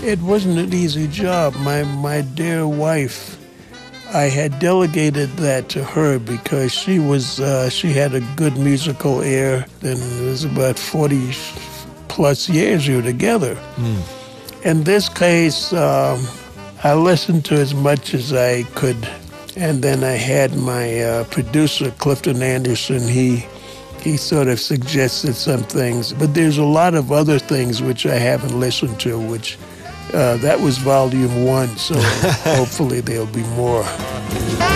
It wasn't an easy job. My dear wife, I had delegated that to her because she had a good musical ear, and it was about 40 plus years we were together. In this case, I listened to as much as I could, and then I had my producer, Clifton Anderson. He sort of suggested some things, but there's a lot of other things which I haven't listened to, which that was volume 1, so hopefully there'll be more.